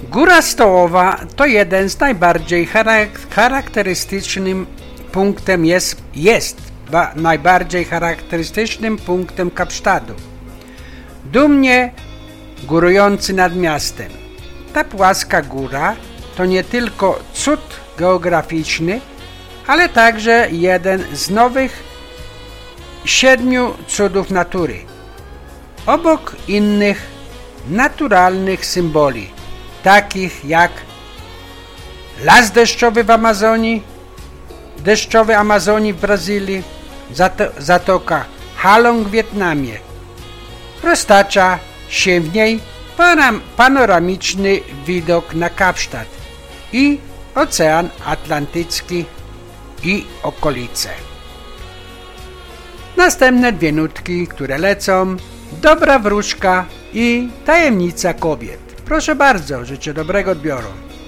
Góra Stołowa to jeden z najbardziej charakterystycznym punktem najbardziej charakterystycznym punktem Kapsztadu. Dumnie górujący nad miastem. Ta płaska góra to nie tylko cud geograficzny, ale także jeden z nowych 7 cudów natury. Obok innych naturalnych symboli, takich jak las deszczowy Amazonii w Brazylii, zatoka Halong w Wietnamie, roztacza się w niej panoramiczny widok na Kapsztad i Ocean Atlantycki i okolice. Następne 2 nutki, które lecą: Dobra wróżka i Tajemnica kobiet. Proszę bardzo, życzę dobrego odbioru.